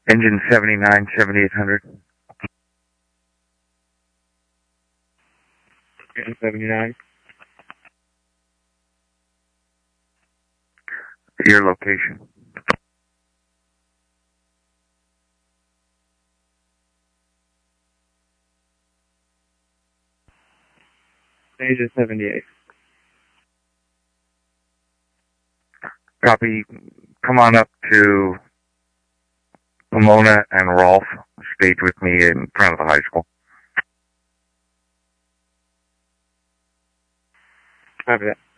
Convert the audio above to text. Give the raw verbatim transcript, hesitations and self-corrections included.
Engine seventy-nine, seventy-eight hundred. Engine seventy-nine. Your location. Engine seventy-eight. Copy. Come on up to Pomona and Rolfe. Stage with me in front of the high school. Copy that.